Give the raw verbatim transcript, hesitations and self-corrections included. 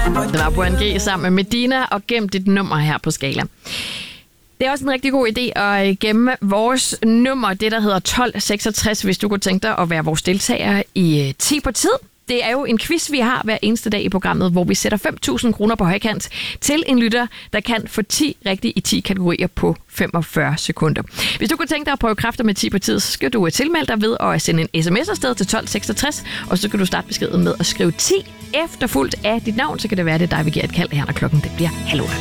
Den er på en G sammen med Medina og gem dit nummer her på Skala. Det er også en rigtig god idé at gemme vores nummer, det der hedder tolv seksogtres, hvis du kunne tænke dig at være vores deltager i ti på tid. Det er jo en quiz, vi har hver eneste dag i programmet, hvor vi sætter fem tusind kroner på højkant til en lytter, der kan få ti rigtigt i ti kategorier på femogfyrre sekunder. Hvis du kunne tænke dig at prøve kræfter med ti på tid, så skal du tilmelde dig ved at sende en sms afsted til tolv seksogtres, og så kan du starte beskeden med at skrive ti efterfulgt af dit navn, så kan det være, det er dig, vi giver et kald her, når klokken det bliver halv otte.